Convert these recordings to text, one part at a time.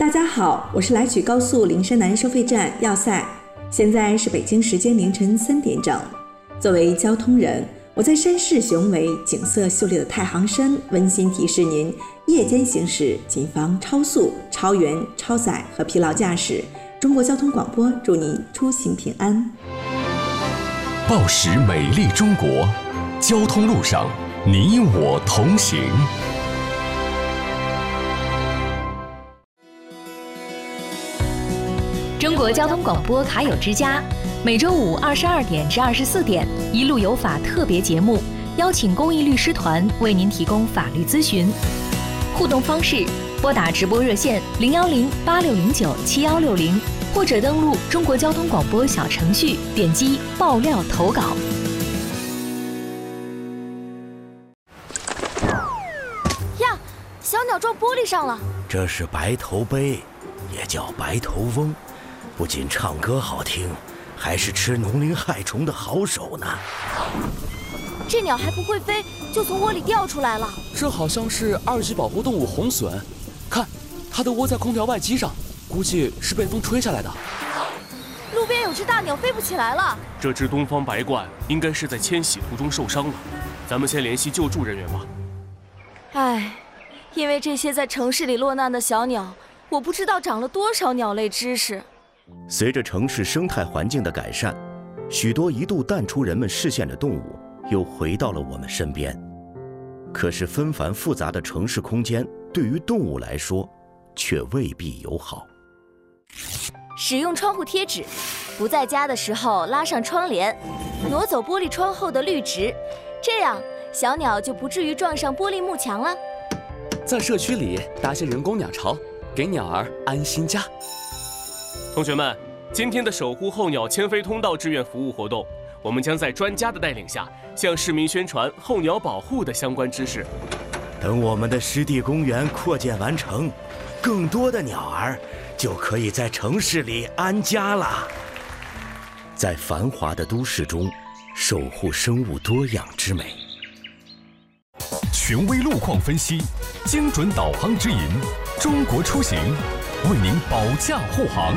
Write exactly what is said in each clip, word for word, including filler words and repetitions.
大家好，我是来取高速灵山南收费站要塞，现在是北京时间凌晨三点整。作为交通人，我在山势雄伟、景色秀丽的太行山温馨提示您：夜间行驶谨防超速、超员、超载和疲劳驾驶。中国交通广播祝您出行平安。 报时美丽中国，交通路上你我同行。 中国交通广播卡友之家，每周五二十二点至二十四点，一路有法特别节目，邀请公益律师团为您提供法律咨询。互动方式：拨打直播热线零幺零八六零九七幺六零，或者登录中国交通广播小程序，点击爆料投稿。 呀，小鸟撞玻璃上了。 这是白头鹎，也叫白头翁。不仅唱歌好听，还是吃农林害虫的好手呢。 这鸟还不会飞，就从窝里掉出来了。 这好像是二级保护动物红隼，看，它的窝在空调外机上，估计是被风吹下来的。 路边有只大鸟飞不起来了。 这只东方白鹳应该是在迁徙途中受伤了，咱们先联系救助人员吧。 唉，因为这些在城市里落难的小鸟，我不知道长了多少鸟类知识。 随着城市生态环境的改善，许多一度淡出人们视线的动物又回到了我们身边。可是纷繁复杂的城市空间对于动物来说却未必友好。 使用窗户贴纸，不在家的时候拉上窗帘，挪走玻璃窗后的绿植，这样小鸟就不至于撞上玻璃幕墙了。 在社区里搭些人工鸟巢，给鸟儿安心家。 同学们，今天的守护候鸟迁飞通道志愿服务活动，我们将在专家的带领下，向市民宣传候鸟保护的相关知识。 等我们的湿地公园扩建完成，更多的鸟儿就可以在城市里安家了。在繁华的都市中，守护生物多样之美。 权威路况分析，精准导航指引，中国出行为您保驾护航。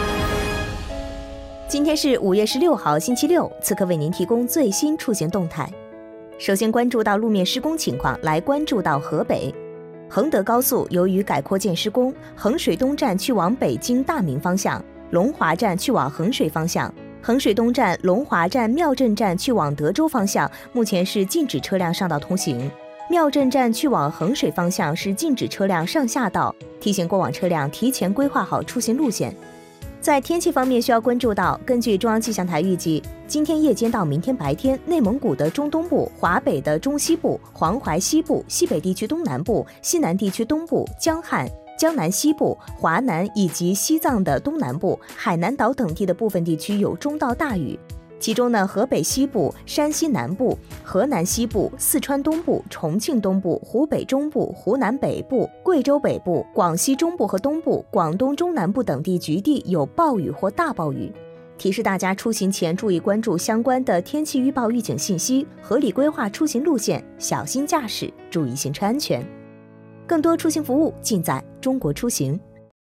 今天是五月十六号，星期六，此刻为您提供最新出行动态。首先关注到路面施工情况，来关注到河北衡德高速，由于改扩建施工，衡水东站去往北京大名方向，龙华站去往衡水方向，衡水东站、龙华站、庙镇站去往德州方向，目前是禁止车辆上道通行。庙镇站去往衡水方向是禁止车辆上下道，提醒过往车辆提前规划好出行路线。在天气方面需要关注到，根据中央气象台预计，今天夜间到明天白天，内蒙古的中东部、华北的中西部、黄淮西部、西北地区东南部、西南地区东部、江汉、江南西部、华南以及西藏的东南部、海南岛等地的部分地区有中到大雨。其中呢，河北西部、山西南部、河南西部、四川东部、重庆东部、湖北中部、湖南北部、贵州北部、广西中部和东部、广东中南部等地局地有暴雨或大暴雨。提示大家出行前注意关注相关的天气预报预警信息，合理规划出行路线，小心驾驶，注意行车安全。更多出行服务尽在中国出行。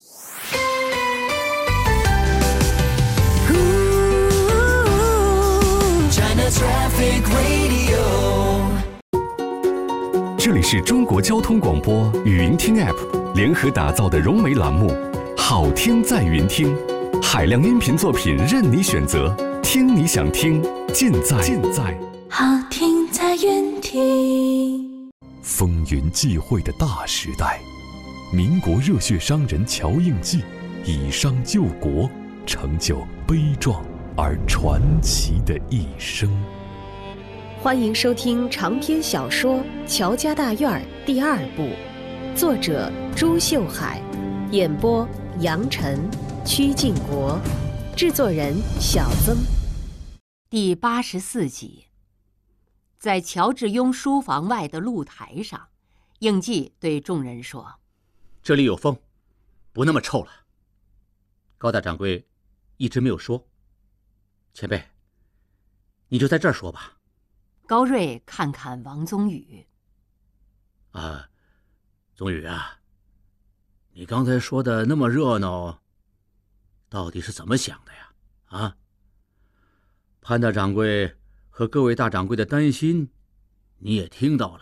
这里是中国交通广播语音听 App 联合打造的融媒栏目《好听在云听》，海量音频作品任你选择，听你想听，尽在尽在好听在云听。 风云际会的大时代，民国热血商人乔应记以商救国，成就悲壮而传奇的一生。 欢迎收听长篇小说《乔家大院》第二部，作者朱秀海，演播杨晨、曲靖国，制作人小曾。 第八十四集。在乔致庸书房外的露台上，应记对众人说：“ 这里有风，不那么臭了。高大掌柜一直没有说，前辈，你就在这儿说吧。” 高瑞看看王宗宇， 啊，宗宇啊， 你刚才说的那么热闹，到底是怎么想的呀？啊？潘大掌柜和各位大掌柜的担心，你也听到了。